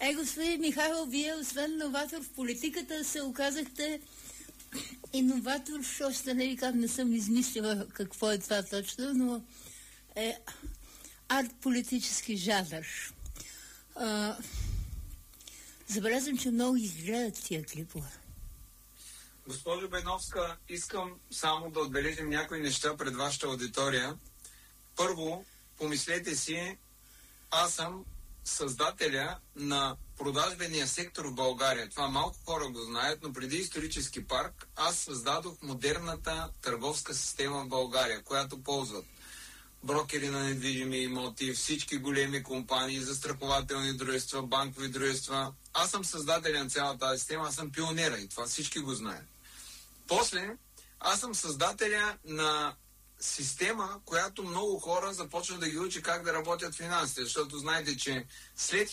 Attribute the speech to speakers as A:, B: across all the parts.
A: Господин Михайлов, вие освен новатор в политиката се оказахте иноватор, още не ви казвам, не съм измислила какво е това точно, но е арт-политически жанр. Забелязвам, че много ги гледат тия клипове.
B: Госпожо Беновска, искам само да отбележим някои неща пред вашата аудитория. Първо, помислете си, аз съм създателя на продажбения сектор в България. Това малко хора го знаят, но преди исторически парк аз създадох модерната търговска система в България, която ползват брокери на недвижими имоти, всички големи компании, застрахователни дружества, банкови дружества. Аз съм създателя на цялата тази система, аз съм пионера и това всички го знаят. После, аз съм създателя на система, която много хора започват да ги учи как да работят финансите, защото знаете, че след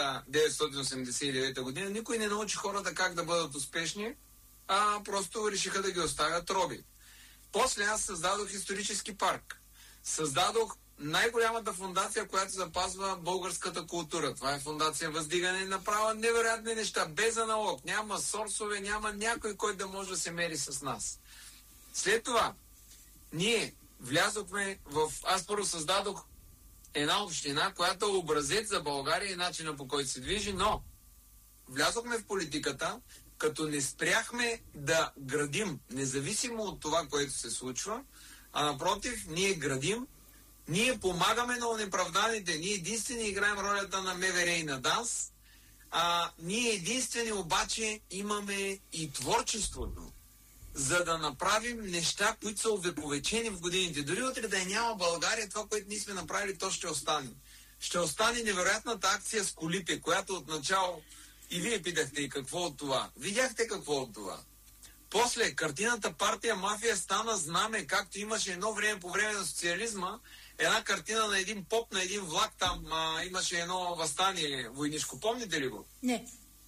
B: 1989 година никой не научи хората как да бъдат успешни, а просто решиха да ги оставят роби. После аз създадох исторически парк. Създадох най-голямата фундация, която запазва българската култура. Това е фундация Въздигане, направа невероятни неща, без аналог. Няма сорсове, няма някой, който да може да се мери с нас. След това, ние влязохме в... Аз първо създадох една община, която е образец за България и начина по който се движи, но влязохме в политиката, като не спряхме да градим, независимо от това, което се случва, а напротив, ние градим, ние помагаме на онеправданите, ние единствени играем ролята на МВР и на ДАНС, ние единствени обаче имаме и творчеството, за да направим неща, които са увековечени в годините. Дори утре да няма България, това, което ние сме направили, то ще остане. Ще остане невероятната акция с колите, която отначало и вие питахте и какво от това. Видяхте какво от това. После картината Партия Мафия стана знаме, както имаше едно време по време на социализма, една картина на един поп, на един влак, там имаше едно въстание войнишко. Помните ли го?
A: Не.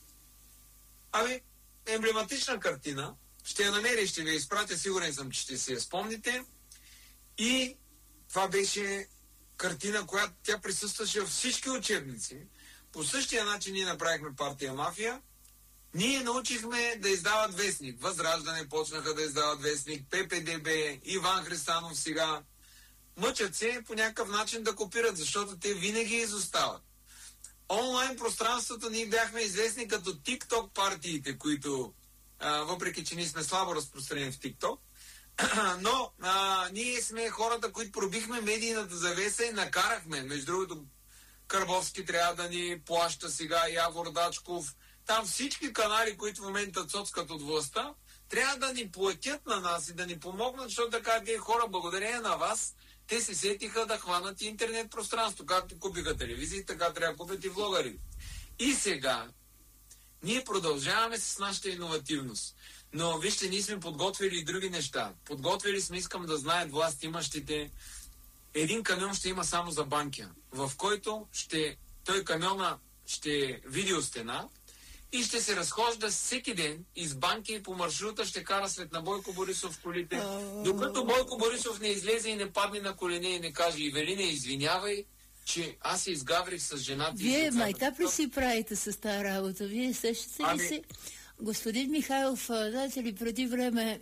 B: Емблематична картина. Ще я намеря и ще ви я изпратя, сигурен съм, че ще си я спомните. И това беше картина, която тя присъстваше във всички учебници. По същия начин ние направихме Партия Мафия. Ние научихме да издават вестник. Възраждане почнаха да издават вестник, ППДБ, Иван Христанов сега. Мъчат се по някакъв начин да копират, защото те винаги изостават. Онлайн пространството ние бяхме известни като TikTok партиите, които, въпреки че ние сме слабо разпространени в TikTok, но ние сме хората, които пробихме медийната завеса и накарахме. Между другото, Карбовски трябва да ни плаща сега, Явор Дачков. Там всички канали, които в момента цоцкат от властта, трябва да ни платят на нас и да ни помогнат, защото така тези хора, благодарение на вас, те се сетиха да хванат интернет пространство. Както купиха телевизии, така трябва да купят и влогари. И сега ние продължаваме с нашата иновативност. Но вижте, ние сме подготвили и други неща. Подготвили сме, искам да знаят власт имащите, един камион ще има само за Банкя, в който той камиона ще е видеостена и ще се разхожда всеки ден из Банкя и по маршрута ще кара след на Бойко Борисов колите, докато Бойко Борисов не излезе и не падне на колене и не каже: Ивелине, извинявай, че аз се изгаврих с жената.
A: Вие майтап ли си правите с тази работа? Вие сещате ли се? Господин Михайлов, знаете ли, преди време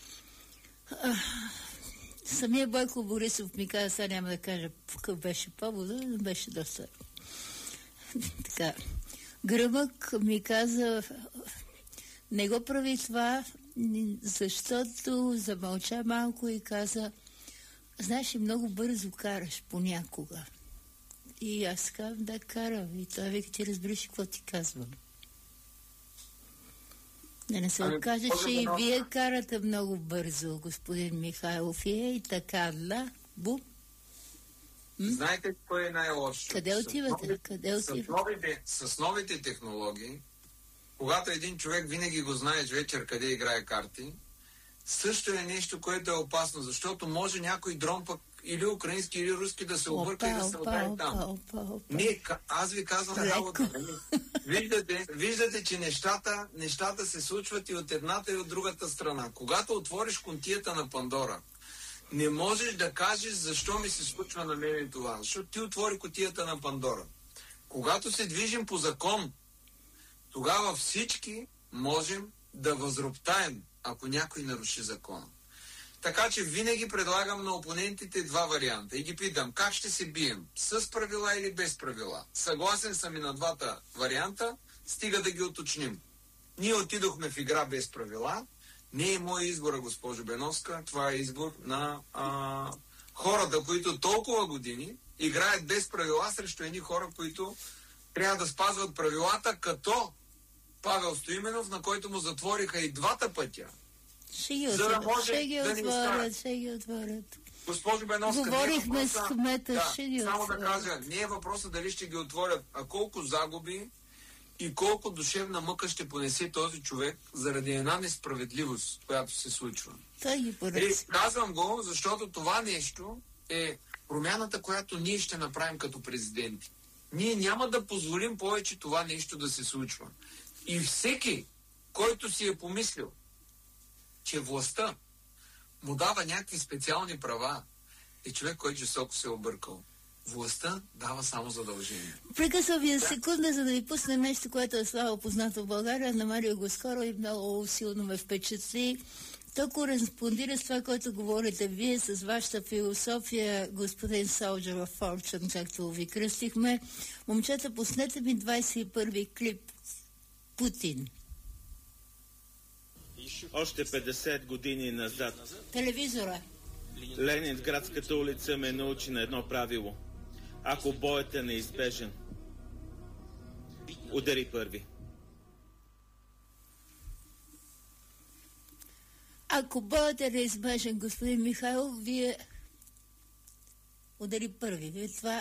A: самия Бойко Борисов ми каза, сега няма да кажа какъв беше повода, но беше доста така гръмък, ми каза: не го прави това, защото замълча малко и каза: знаеш, много бързо караш понякога. И аз казвам: да, карам. И той вика: ти разбираш какво ти казвам. Да не се окаже, че и вие карате много бързо, господин Михайлов. И така, да, бум.
B: Знаете кое е най-лошо?
A: Къде отивате?
B: С новите технологии, когато един човек винаги го знаеш вечер къде играе карти, също е нещо, което е опасно, защото може някой дрон пък или украински, или руски да се обърка и да се удари там. Аз ви казвам работа. Виждате, че нещата се случват и от едната и от другата страна. Когато отвориш кутията на Пандора, не можеш да кажеш защо ми се случва на мен това, защото ти отвори кутията на Пандора. Когато се движим по закон тогава всички можем да възроптаем, ако някой наруши закона. Така че винаги предлагам на опонентите два варианта и ги питам, как ще се бием? С правила или без правила? Съгласен съм и на двата варианта, стига да ги уточним. Ние отидохме в игра без правила. Не е мой избор, госпожо Беновска, това е избор на хората, които толкова години играят без правила срещу едни хора, които трябва да спазват правилата, като Павел Стоименов, на който му затвориха и двата пътя. За да може да ни
A: отворят.
B: Госпожо Беновска,
A: говорихме с кмета,
B: само да кажа, не е въпросът дали ще ги отворят, а колко загуби и колко душевна мъка ще понесе този човек заради една несправедливост, която се случва. Казвам го, защото това нещо е промяната, която ние ще направим като президенти. Ние няма да позволим повече това нещо да се случва. И всеки, който си е помислил, че властта му дава някакви специални права, е човек, който жестоко се е объркал. Властта дава само задължения.
A: Прекъсвам ви секунда, за да ви пуснем нещо, което е слава познато в България. Намерил го скоро и много силно ме впечатли. То кореспондира с това, което говорите вие, с вашата философия, господин Soldier of Fortune, както ви кръстихме. Момчета, пуснете ми 21-ви клип. Путин.
C: Още 50 години назад.
A: Телевизора.
C: Ленинградската улица ме научи на едно правило. Ако боят е неизбежен, удари първи.
A: Ако боят е неизбежен, господин Михайлов, вие удари първи. Вие това...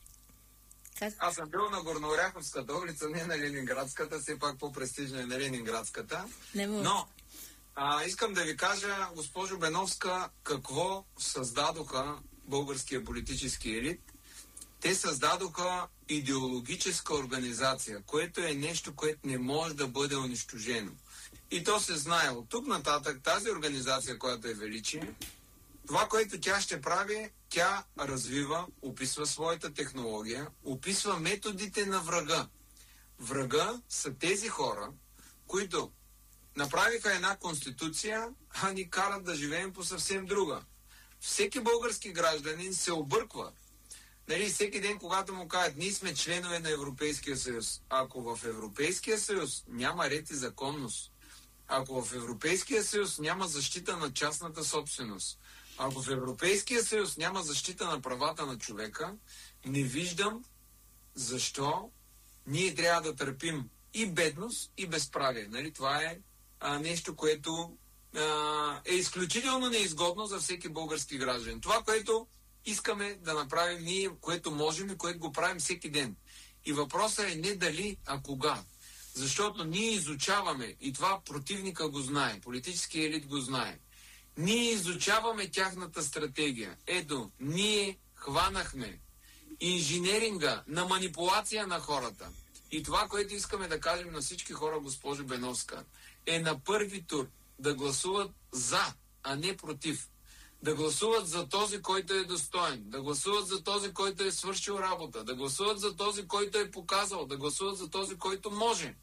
B: Аз съм бил на Горнооряховската улица, не на Ленинградската, все пак по-престижна е на Ленинградската. Но искам да ви кажа, госпожо Беновска, какво създадоха българския политически елит. Те създадоха идеологическа организация, което е нещо, което не може да бъде унищожено. И то се знае. От тук нататък тази организация, която е величие, това, което тя ще прави, тя развива, описва своята технология, описва методите на врага. Врага са тези хора, които направиха една конституция, а ни карат да живеем по съвсем друга. Всеки български гражданин се обърква. Нали, всеки ден, когато му кажат, ние сме членове на Европейския съюз. Ако в Европейския съюз няма ред и законност, ако в Европейския съюз няма защита на частната собственост, ако в Европейския съюз няма защита на правата на човека, не виждам защо ние трябва да търпим и бедност, и безправие. Нали? Това е нещо, което е изключително неизгодно за всеки български гражданин. Това, което искаме да направим ние, което можем и което го правим всеки ден. И въпросът е не дали, а кога. Защото ние изучаваме, и това противника го знае, политически елит го знае, ние изучаваме тяхната стратегия. Ето, ние хванахме инженеринга на манипулация на хората. И това, което искаме да кажем на всички хора, госпожо Беновска, е на първи тур да гласуват за, а не против. Да гласуват за този, който е достоен, да гласуват за този, който е свършил работа, да гласуват за този, който е показал, да гласуват за този, който може.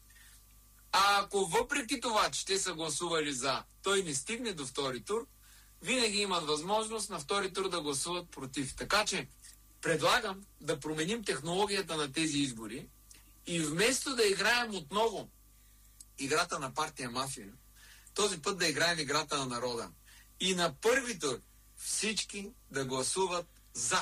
B: А ако въпреки това, че те са гласували за, той не стигне до втори тур, винаги имат възможност на втори тур да гласуват против. Така че предлагам да променим технологията на тези избори и вместо да играем отново играта на партия мафия, този път да играем играта на народа. И на първи тур всички да гласуват за.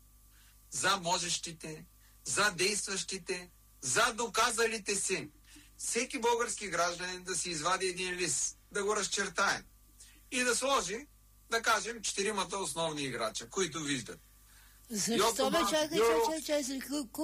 B: За можещите, за действащите, за доказалите се. Всеки български гражданин да си извади един лист, да го разчертае и да сложи, да кажем, 4-мата основни играча, които виждат.
A: Защо бе? Чакай.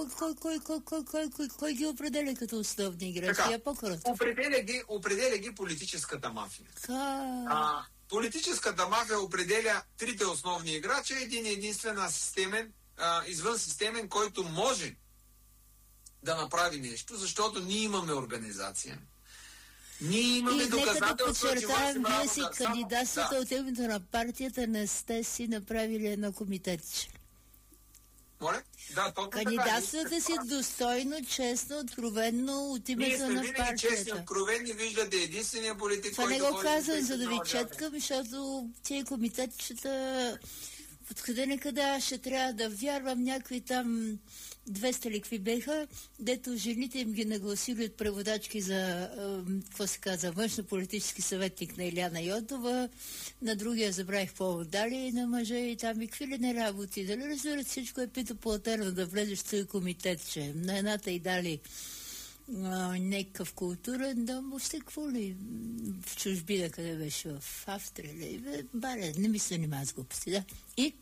A: Кой ги определя като основни играчи?
B: Определя ги политическата мафия. Политическата мафия определя трите основни играча, един единствен извънсистемен, който може да направи нещо, защото ние имаме организация. Ние имаме доказателства,
A: че вие си кандидатствата от името на партията, не сте си направили едно комитетче.
B: Моля? Да, точно така.
A: Кандидатствате си достойно, честно, откровенно от името на
B: винаги честни,
A: партията.
B: откровени, виждате единствения политик,
A: Това не
B: който
A: го
B: ходи
A: казвам,
B: да
A: за да ви
B: изненада.
A: четкам, защото тия комитетчета откъде некъде аз ще трябва да вярвам някакви там 200 ли какви беха, дето жените им ги нагласили от преводачки за, какво се казва, външно-политически съветник на Иляна Йотова, на другия забравих повод дали на мъжа и там и какви ли не работи. Дали разбират, всичко е пита по-отерно да влезеш в този комитет, че на едната и дали някакъв културен дом, въобще какво ли в чужбина, къде беше, в Австрия ли? Баре, не ми се занимава с глупости, да. И?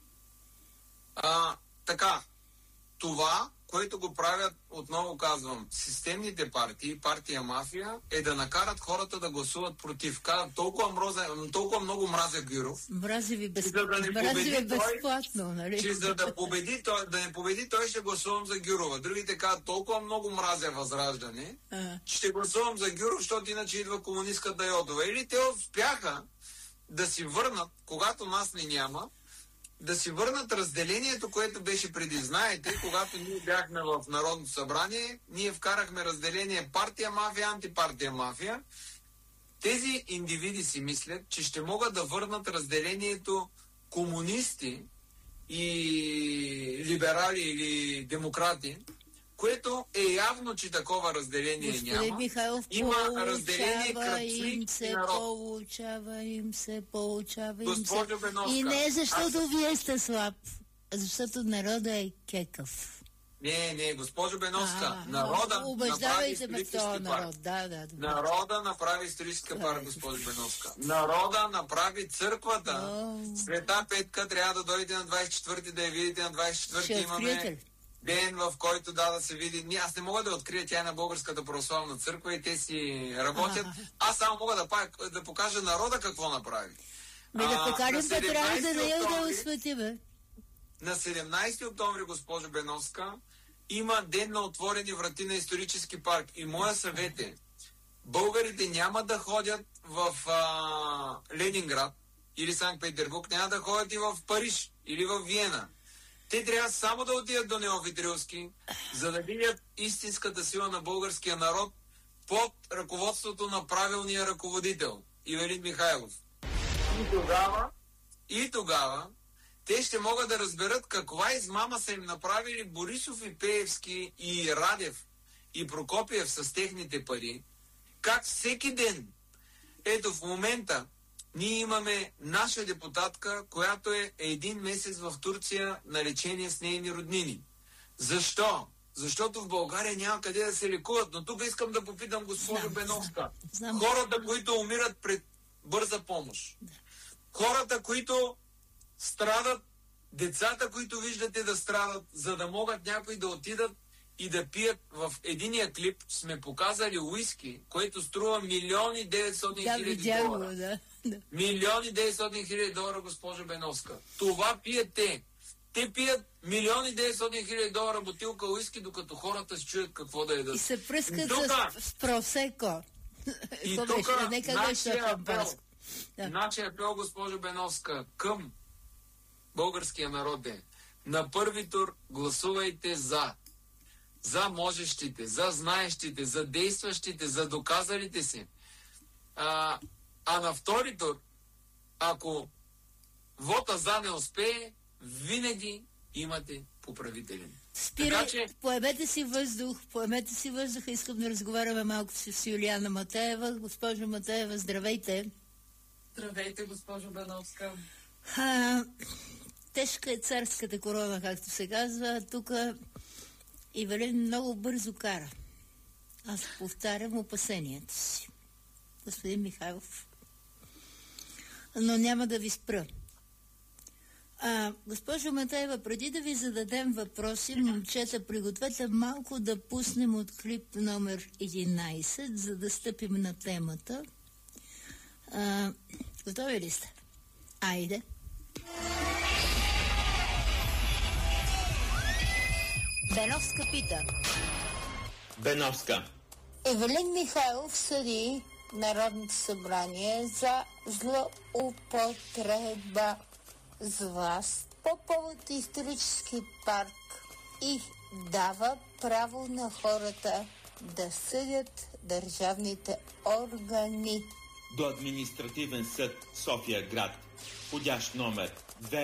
B: Така, това, което го правят, отново казвам, системните партии, партия мафия, е да накарат хората да гласуват против. Казват, толкова много мразя Гюров.
A: Мрази ви
B: да
A: безплатно, нали?
B: Че за да не победи той, ще гласувам за Гюрова. Другите казват, толкова много мразя Възраждане, ще гласувам за Гюров, защото иначе идва комунистката Йотова. Или те успяха да си върнат, когато нас не няма, да си върнат разделението, което беше преди. Знаете, когато ние бяхме в Народното събрание, ние вкарахме разделение партия-мафия, антипартия-мафия. Тези индивиди си мислят, че ще могат да върнат разделението комунисти и либерали или демократи, което е явно, че такова разделение
A: Господин
B: няма.
A: Михайлов,
B: Има разделение кръцлик и народ.
A: Получава им
B: Госпожо
A: се.
B: Беновска,
A: И не защото вие сте слаб, а защото народа е кекъв.
B: Не, госпожо Беновска, народа направи исторически парк.
A: Да.
B: Народа направи историческа парк, госпожо Беновска. Народа направи църквата. Света Петка трябва да дойде на 24-ти, да я видите на 24-ти. Имаме ден, в който да се види. Аз не мога да открия, тя е на Българската православна църква и те си работят. Аз само мога да покажа народа какво направи.
A: Да покажем патриарха да я да освети, бе.
B: На 17 октомври, госпожо Беновска, има ден на отворени врати на исторически парк. И моя съвет е, българите няма да ходят в Ленинград или Санкт-Петербург, няма да ходят и в Париж или в Виена. Те трябва само да отидат до Неофит Рилски, за да видят истинската сила на българския народ под ръководството на правилния ръководител Ивелин Михайлов. И тогава те ще могат да разберат каква измама са им направили Борисов и Пеевски и Радев и Прокопиев с техните пари. Как всеки ден, ето в момента, ние имаме наша депутатка, която е един месец в Турция на лечение с нейни роднини. Защо? Защото в България няма къде да се лекуват. Но тук искам да попитам госпожо Беновска. Хората, които умират пред бърза помощ. Хората, които страдат, децата, които виждате да страдат, за да могат някои да отидат и да пият. В единия клип сме показали уиски, което струва $1,900,000.
A: Да.
B: $1,900,000, госпожо Беновска. Това пият те. Те пият $1,900,000 бутилка уиски, докато хората се чуят какво да ядат.
A: И се пръскат с просеко.
B: И тук нашия апел, госпожо Беновска, към българския народ е: на първи тур гласувайте за можещите, за знаещите, за действащите, за доказалите се. А на втори тур, ако вота за не успее, винаги имате поправителен.
A: Поемете си въздух, искам да разговаряме малко с Юлиана Матеева. Госпожо Матеева, здравейте.
D: Здравейте, госпожо Беновска.
A: Тежка е царската корона, както се казва. Тук Ивелин много бързо кара. Аз повтарям опасенията си. Господин Михайлов. Но няма да ви спра. Госпожо Матеева, преди да ви зададем въпроси, момчета, пригответе малко да пуснем от клип номер 11, за да стъпим на темата. Готови ли сте? Айде. Беновска пита.
C: Беновска.
A: Ивелин Михайлов съди Народното събрание за злоупотреба с власт по повод исторически парк и дава право на хората да съдят държавните органи.
C: До Административен съд София град, входящ номер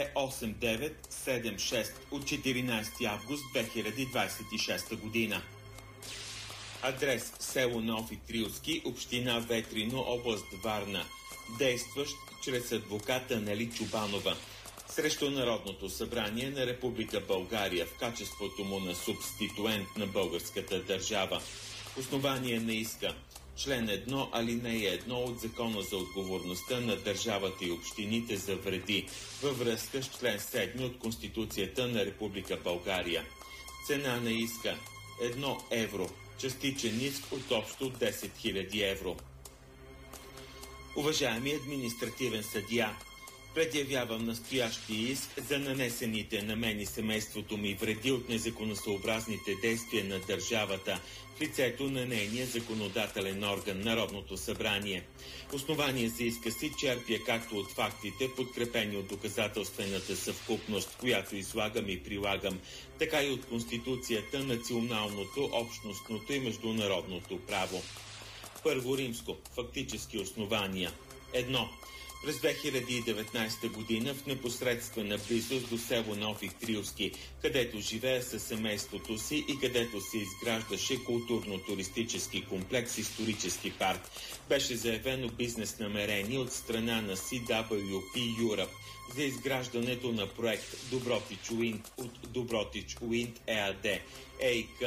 C: 28976 от 14 август 2026 година. Адрес село Нови Трилски, община Ветрино, област Варна. Действащ чрез адвоката Нали Чубанова срещу Народното събрание на Република България в качеството му на субституент на българската държава. Основание на иска. Член 1, алинея 1 от Закона за отговорността на държавата и общините за вреди във връзка с член 7 от Конституцията на Република България. Цена на иска 1 евро. Частичен иск от общо 10 000 евро. Уважаеми административен съдия, предявявам настоящия иск за нанесените на мен и семейството ми вреди от незаконосъобразните действия на държавата в лицето на нейния законодателен орган, Народното събрание. Основание за иска си черпя както от фактите, подкрепени от доказателствената съвкупност, която излагам и прилагам, така и от Конституцията, националното, общностното и международното право. Първо римско. Фактически основания. 1. През 2019 година в непосредствена близост до село Нови Трилски, където живея със семейството си и където се изграждаше културно-туристически комплекс Исторически парк, беше заявено бизнес намерение от страна на CWP Europe за изграждането на проект Добротич Уинд от Добротич Уинд ЕАД, ЕИК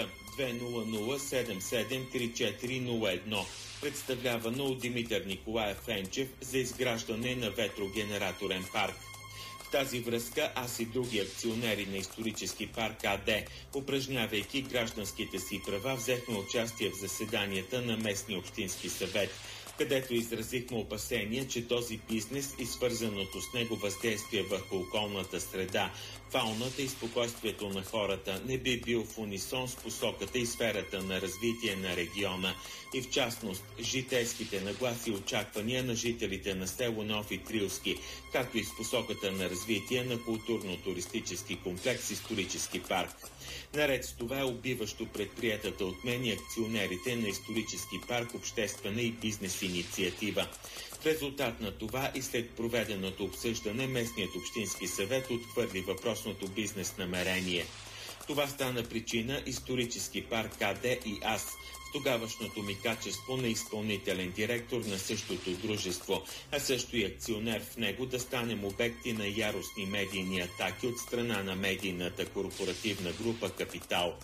C: 200773401, представлявано от Димитър Николаев Фенчев за изграждане на ветрогенераторен парк. В тази връзка аз и други акционери на Исторически парк АД, упражнявайки гражданските си права, взехме участие в заседанията на местния общински съвет, където изразихме опасения, че този бизнес и свързаното с него въздействие върху околната среда, фауната и спокойствието на хората не би бил в унисон с посоката и сферата на развитие на региона и в частност житейските нагласи и очаквания на жителите на село Нови Трилски, както и с посоката на развитие на културно-туристически комплекс Исторически парк. Наред с това е убиващо предприятата от мен и акционерите на Исторически парк обществена и бизнес инициатива. В резултат на това и след проведеното обсъждане местният общински съвет отхвърли въпросното бизнес намерение. Това стана причина Исторически парк АД и аз в тогавашното ми качество на изпълнителен директор на същото дружество, а също и акционер в него, да станем обекти на яростни медийни атаки от страна на медийната корпоративна група Капитал.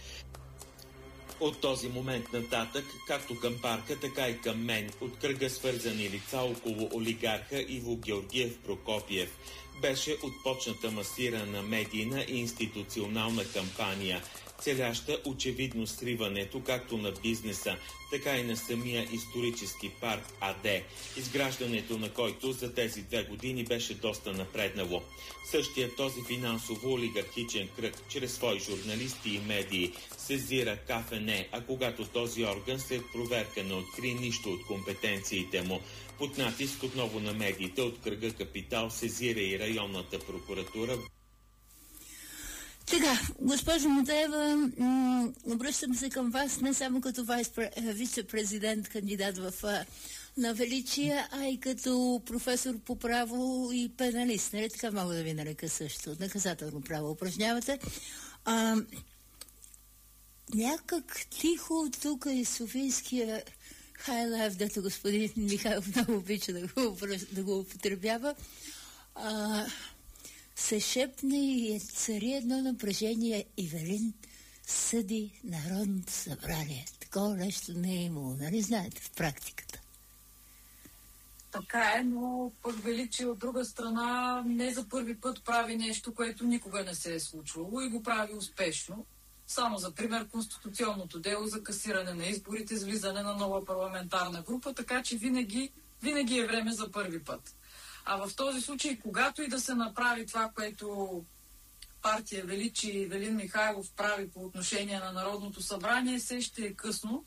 C: От този момент нататък, както към парка, така и към мен, от кръга свързани лица около олигарха Иво Георгиев Прокопиев, беше отпочната масирана медийна и институционална кампания, целяща очевидно сриването както на бизнеса, така и на самия Исторически парк АД, изграждането на който за тези 2 години беше доста напреднало. Същия този финансово-олигархичен кръг, чрез свои журналисти и медии, сезира КФН, а когато този орган след проверка не откри нищо от компетенциите му, под натиск отново на медиите от кръга Капитал сезира и районната прокуратура.
A: Така, госпожо Матеева, обръщам се към вас не само като вице-президент, кандидат на величие, а и като професор по право и пеналист. Нали така мога да ви нарека също? Наказателно право упражнявате. Някак тихо тук и Софийския хайлайф, дето господин Михайлов много обича да го употребява, се шепне и цари едно напрежение. Ивелин съди Народното събрание. Такова нещо не е имало, нали знаете, в практиката.
D: Така е, но пък Величие от друга страна не за първи път прави нещо, което никога не се е случвало и го прави успешно. Само за пример конституционното дело за касиране на изборите с влизане на нова парламентарна група, така че винаги е време за първи път. А в този случай, когато и да се направи това, което партия Величие и Ивелин Михайлов прави по отношение на Народното събрание, все ще е късно,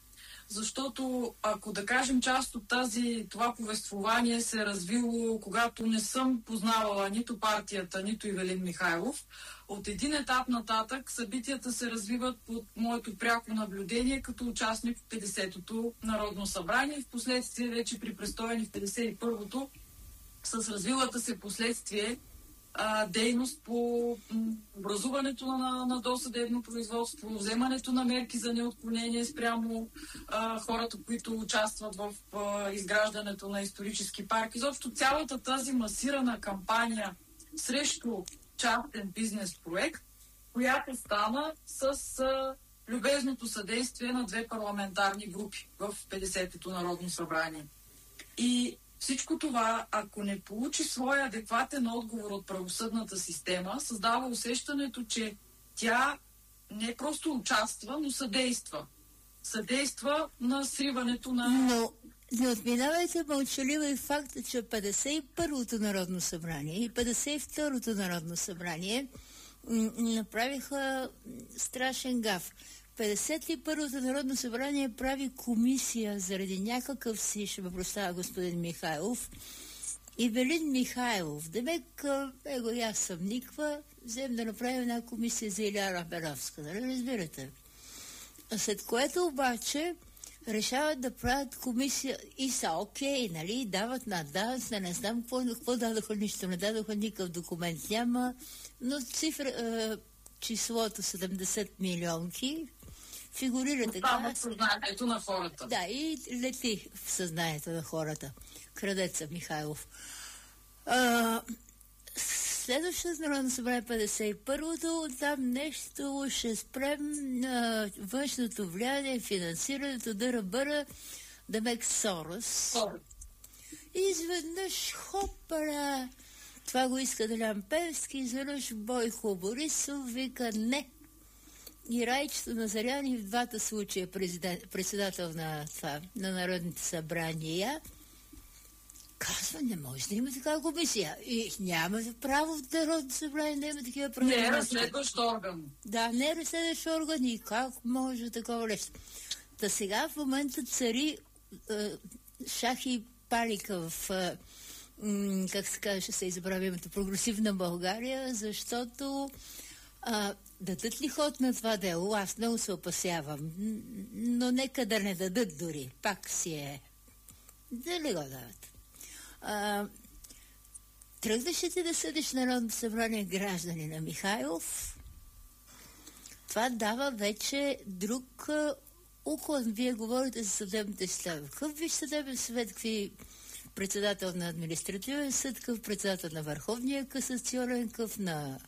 D: защото ако да кажем част от това повествование се е развило, когато не съм познавала нито партията, нито Ивелин Михайлов, от един етап нататък събитията се развиват под моето пряко наблюдение като участник в 50-то Народно събрание и в последствие вече при престоя ни в 51-то с развилата се последствие дейност по образуването на досъдебно производство, вземането на мерки за неотклонение спрямо хората, които участват в изграждането на исторически парк. Изобщо цялата тази масирана кампания срещу частен бизнес проект, която стана с любезното съдействие на две парламентарни групи в 50-то Народно събрание. И всичко това, ако не получи своя адекватен отговор от правосъдната система, създава усещането, че тя не просто участва, но съдейства. Съдейства на сриването на...
A: Но не отминавайте мълчаливо и факта, че 51-то Народно събрание и 52-то Народно събрание направиха страшен гаф. 51-то Народно събрание прави комисия заради някакъв си, ще ме простава господин Михайлов, Ивелин Михайлов. Демек, его и аз съм никва, взем да направим една комисия за Иляра Беровска, нали разбирате? След което обаче решават да правят комисия и са окей, нали, дават на ДАНС, не знам какво дадоха, нищо не дадоха, никакъв документ няма, но числото 70 милионки фигурира така.
D: Остава в съзнанието на хората.
A: Да, и лети в съзнанието на хората. Крадеца Михайлов. Следващото Народно събрание 51-то, там нещо ще спрем на външното влияние, финансирането, дъра-бъра, Демек Сорос. И изведнъж хопара, това го иска Делян Певски, изведнъж Бойко Борисов вика не. И Райчето Назаряни в двата случая председател на Народните събрания казва, не може да има такава комисия. И няма право в Народното събрание да има такива правила.
D: Не е разследващ орган.
A: Да, не е разследващ орган и как може такова нещо. Та сега в момента цари шах и палика в как се каже, ще се избрави името, прогресивна България, защото дадат ли ход на това дело? Аз много се опасявам. Но нека да не дадат дори. Пак си е. Дали го дават? Тръгнеш ли ти да съдиш Народното събрание граждани на Михайлов? Това дава вече друг уклон. Вие говорите за съдебните системи. Какъв виж съдебен съвет, какви председател на административен съд, какъв председател на Върховния касационен, какъв на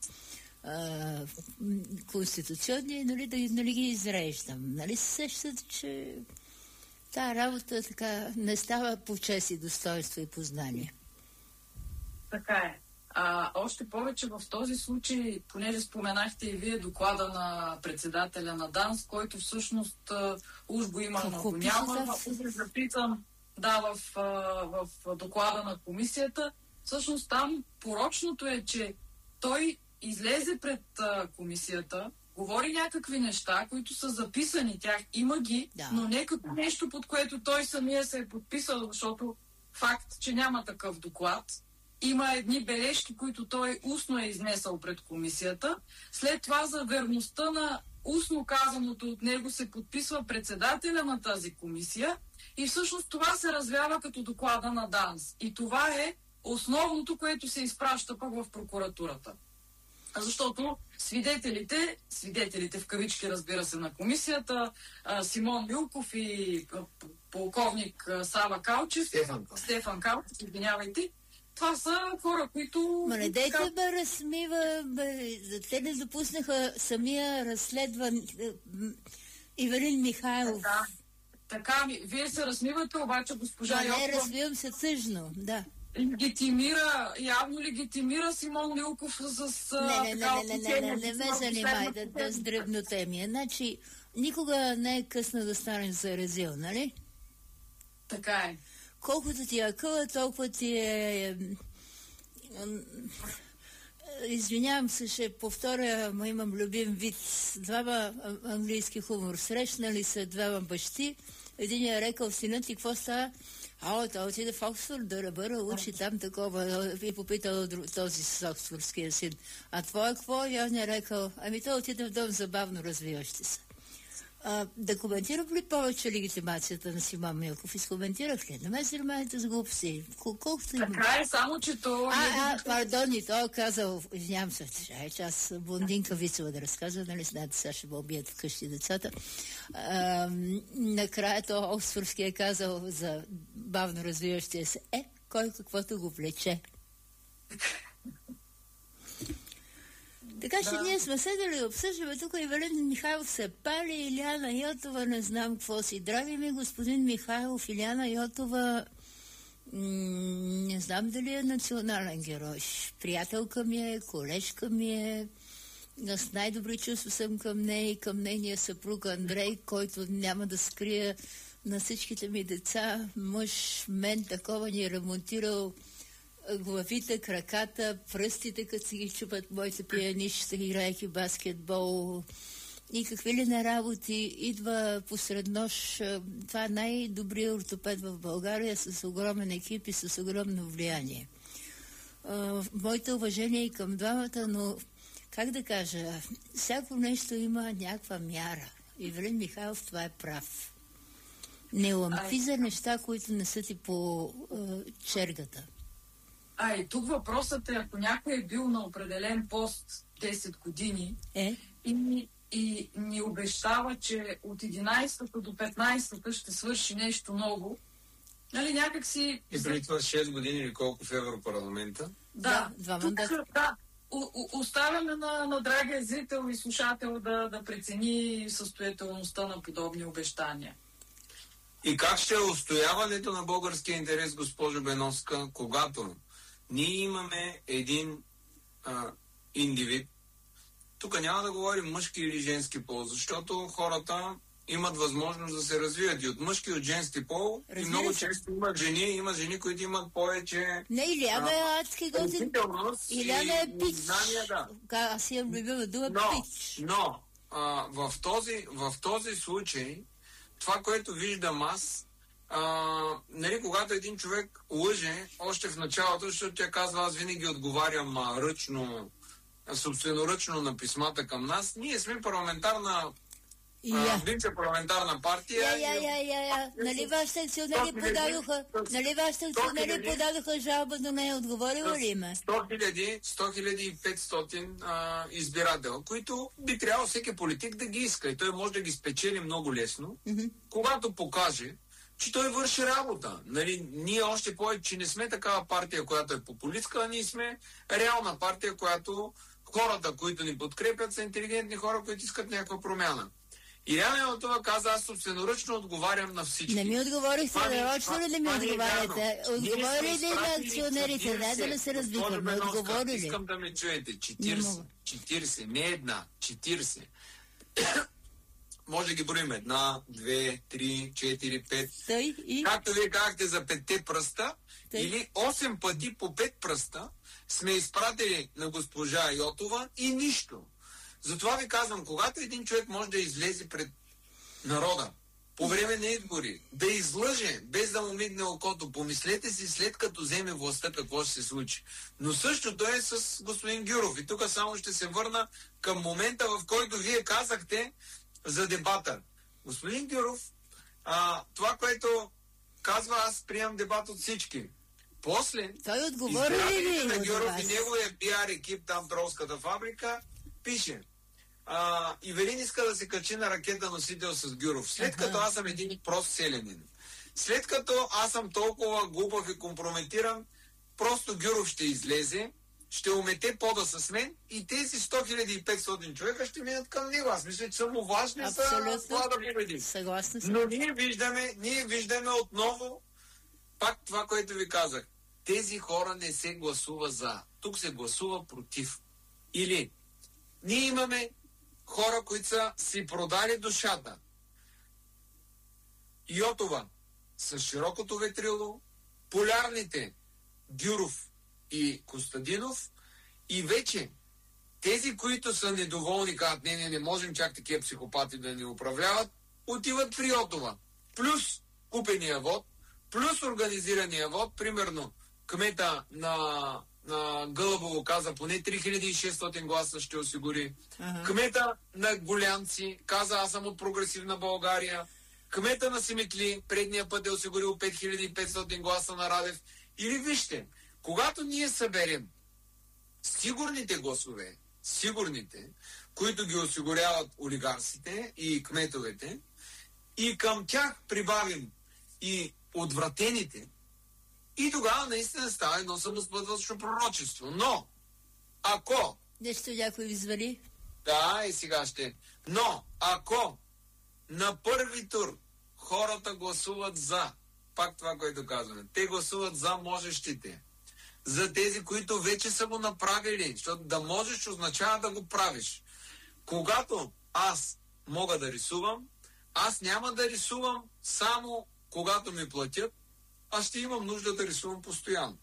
A: конституционния, нали ги изреждам. Нали се сещате, че тази работа така не става по чест и достоинство и познание.
D: Така е. Още повече в този случай, понеже споменахте и вие доклада на председателя на ДАНС, който всъщност уж го има, но го няма. Запитам, в доклада на комисията. Всъщност там порочното е, че той излезе пред комисията, говори някакви неща, които са записани, тях има ги, да, но не като нещо, под което той самия се е подписал, защото факт, че няма такъв доклад, има едни бележки, които той устно е изнесъл пред комисията. След това за верността на устно казаното от него се подписва председателя на тази комисия и всъщност това се развява като доклада на ДАНС. И това е основното, което се изпраща пък в прокуратурата. Защото свидетелите в кавички, разбира се, на комисията, Симон Милков и полковник Сава Калчев, Стефан Калчев, извинявайте, това са хора, които...
A: Ма не дайте разсмива, те не допуснаха самия разследван Ивелин Михайлов.
D: Така, вие се разсмивате, обаче госпожа Йокова...
A: Не, развивам се тъжно, да.
D: Явно легитимира Симон Милков с...
A: Не ме занимайте с дребнотемия. Значи, никога не е късно да станеш заразил, нали?
D: Така е.
A: Колкото ти е къла, толкова ти е... Извинявам се, ще повторя, но имам любим вид. Двама английски хумор. Срещнали се двама бащи, Един е рекал, синът ти, какво става? Той отиде в Оксфорд да учи там такова. И попитал този с оксфордския син. А твой какво? И он е рекал, той отиде в дом за бавно развиващи се. Да коментирам ли повече легитимацията на Симеон Милков? Изкоментирах ли? Не ме занимавайте с глупости. Колкото има.
D: Така е, само че то...
A: Пардон, и той казал, извинявам се, че аз блондинка Вицева да разказва, нали знаете, сега ще ме убият вкъщи децата. Накрая то Оксфордски е казал за бавно развиващия се. Кой каквото го влече. Така че ние сме седали, обсъждаме тук и Валентин Михайлов се пали, Илияна Йотова, не знам какво си. Драги ми господин Михайлов, Илияна Йотова, не знам дали е национален герой. Приятелка ми е, колежка ми е, с най-добри чувства съм към нея и към нейния съпруг Андрей, който няма да скрия на всичките ми деца. Мъж, мен такова ни е ремонтирал главите, краката, пръстите, като си ги чупат моите пианища, играйки баскетбол и какви ли на работи. Идва посред нощ. Това е най-добрият ортопед в България с огромен екип и с огромно влияние. Моите уважения и към двамата, но как да кажа, всяко нещо има някаква мяра. Ивелин Михайлов това е прав. Не лампи за неща, които не са ти по чергата.
D: И тук въпросът е, ако някой е бил на определен пост 10 години и ни обещава, че от 11-та до 15-та ще свърши нещо ново, нали, някак си...
B: И преди това 6 години или колко в Европарламента?
A: Да, 2 мандата.
D: Да, оставяме на драгия зрител и слушател да прецени състоятелността на подобни обещания.
B: И как ще е устояването на българския интерес, госпожо Беновска, когато ние имаме един индивид, тук няма да говорим мъжки или женски пол, защото хората имат възможност да се развият и от мъжки и от женски пол. И много често има жени, които имат повече...
A: Не, Иляна е адски готин. Иляна е пич. Аз имам любима дума пич.
B: Но в този случай, това, което виждам аз, нали, когато един човек лъже още в началото, защото тя казва, аз винаги отговарям собственоръчно на писмата към нас, ние сме парламентарна бивша парламентарна партия.
A: Нали вашите акционери подадоха жалба до нея, отговорила ли има?
B: 100 500 избирател, които би трябвало всеки политик да ги иска и той може да ги спечели много лесно, когато покаже, че той върши работа. Нали, ние още повече, че не сме такава партия, която е популистка, а ние сме реална партия, която хората, които ни подкрепят, са интелигентни хора, които искат някаква промяна. И Иляна това каза, аз собственоръчно отговарям на всички.
A: Не ми отговорихте, нарочно ли да ми отговаряте? Отговори ли на акционерите? Дай да не се разбихаме. Отговори ли?
B: Искам да ме чуете. 40, не една, 40. Може да ги броим 1, 2, 3, 4, 5. Както вие казахте за 5 пръста, или 8 пъти по 5 пръста сме изпратили на госпожа Йотова и нищо. Затова ви казвам, когато един човек може да излезе пред народа по време на избори, да излъже, без да му мигне окото, помислете си след като вземе властта какво ще се случи. Но същото е с господин Гюров. И тук само ще се върна към момента, в който вие казахте за дебата. Господин Гюров, това, което казва, аз приемам дебат от всички. После,
A: той отговори ли
B: на Гюров и неговия пиар екип там, Тролската фабрика, пише, Ивелин иска да се качи на ракета носител с Гюров. След като аз съм един прост селянин. След като аз съм толкова глупав и компрометиран, просто Гюров ще излезе, ще умете пода с мен и тези 100 500 човека ще минат към него. Аз мисля, че са му важни за това да победим.
A: Съгласна съм.
B: Но ние виждаме отново пак това, което ви казах. Тези хора не се гласува за. Тук се гласува против. Или ние имаме хора, които са си продали душата. Йотова с широкото ветрило, полярните Гюров и Костадинов и вече тези, които са недоволни, казват, не можем чак такива психопати да ни управляват, отиват при Йотова. плюс купения вод, плюс организирания вод, примерно кмета на Гълъбово каза поне 3600 гласа ще осигури. Кмета на Голянци каза аз съм от Прогресивна България. Кмета на Симитли предния път е осигурил 5500 гласа на Радев. Или вижте, когато ние съберем сигурните гласове, които ги осигуряват олигарсите и кметовете, и към тях прибавим и отвратените, и тогава наистина става едно самоспътващо пророчество. Но, ако...
A: Нещо някой извали?
B: Да, и сега ще. Но, ако на първи тур хората гласуват за, пак това, което казваме, те гласуват за можещите, за тези, които вече са го направили, защото да можеш означава да го правиш. Когато аз мога да рисувам, аз няма да рисувам само когато ми платят, аз ще имам нужда да рисувам постоянно.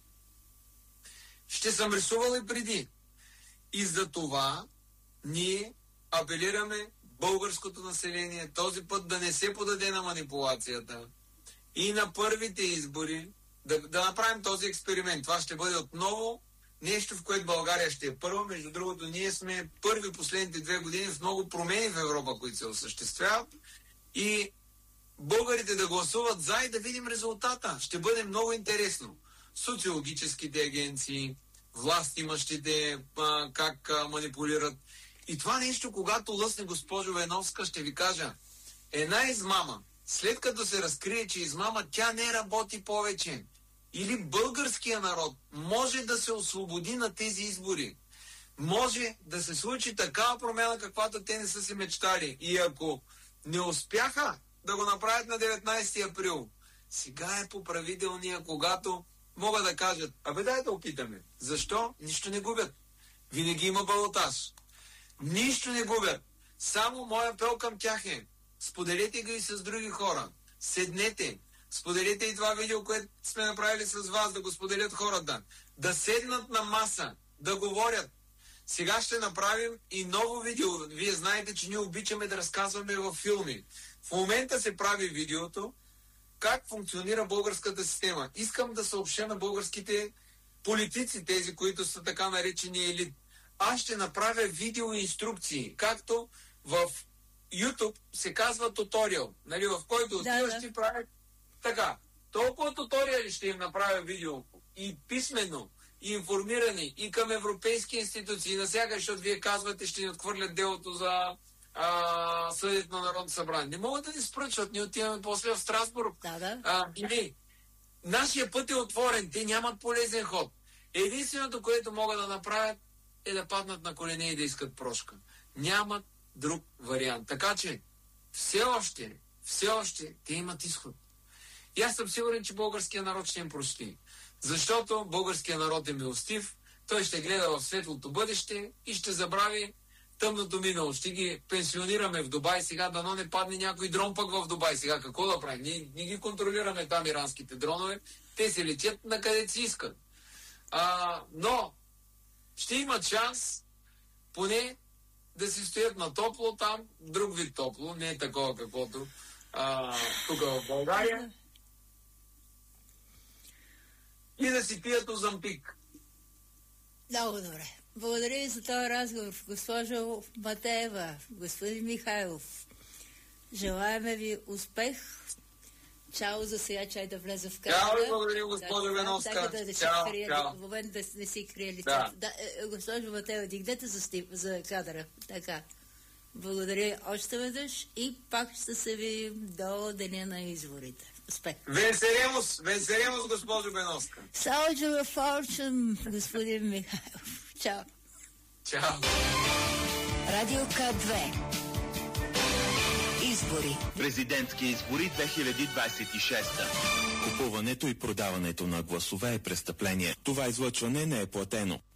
B: Ще съм рисувал и преди. И за това ние апелираме българското население този път да не се подаде на манипулацията и на първите избори да направим този експеримент. Това ще бъде отново нещо, в което България ще е първа. Между другото, ние сме първи последните 2 години в много промени в Европа, които се осъществяват. И българите да гласуват за и да видим резултата. Ще бъде много интересно. Социологическите агенции, властимащите как манипулират. И това нещо, когато лъсне госпожо Веновска, ще ви кажа, една измама, след като се разкрие, че измама, тя не работи повече. Или българския народ може да се освободи на тези избори. Може да се случи такава промяна, каквато те не са си мечтали. И ако не успяха да го направят на 19 април, сега е поправителния, когато могат да кажат, дай да опитаме. Защо? Нищо не губят. Винаги има балотаж. Нищо не губят. Само моя апел към тях е, споделете го и с други хора. Седнете. Споделете и това видео, което сме направили с вас, да го споделят хората. Да седнат на маса, да говорят. Сега ще направим и ново видео. Вие знаете, че ние обичаме да разказваме във филми. В момента се прави видеото как функционира българската система. Искам да съобщя на българските политици, тези, които са така наречени елит. Аз ще направя видеоинструкции, както в YouTube се казва туториал, нали, в който отиваш ти прави така. Толкова туториали ще им направя видео и писменно, и информирани, и към европейски институции, насякъде, защото вие казвате, ще ни отхвърлят делото за съдите на Народното събрание. Не могат да ни спръчват, ние отиваме после в Страсбург. Нашия път е отворен, те нямат полезен ход. Единственото, което могат да направят, е да паднат на колене и да искат прошка. Нямат друг вариант. Така че все още те имат изход. И аз съм сигурен, че българския народ ще им прости. Защото българския народ е милостив, той ще гледа в светлото бъдеще и ще забрави тъмното минало. Ще ги пенсионираме в Дубай сега, дано не падне някой дрон пък в Дубай. Сега какво да правим? Ние ги контролираме там иранските дронове. Те се летят на където си искат. Но ще имат шанс поне да си стоят на топло там, друг вид топло, не е такова каквото тук в България. И да си пият Озампик.
A: Много добре. Благодаря ви за този разговор, госпожо Матеева, господин Михайлов. Желаеме ви успех. Чао за сега, чай да влезе в кадъра.
B: Чао, благодаря, госпожо Веновска.
A: В момент да не си крие лицето. Да, госпожо Матеева, дигнете за кадъра. Така. Благодаря още веднъж и пак ще се видим до деня на изборите. Успех.
B: Венсерemos, госпожо Беновска.
A: Soldier of Fortune, господин Михайлов. Чао.
B: Чао.
E: Радио К2. Избори.
C: Президентски избори 2026.
F: Купуването и продаването на гласове е престъпление. Това излъчване не е платено.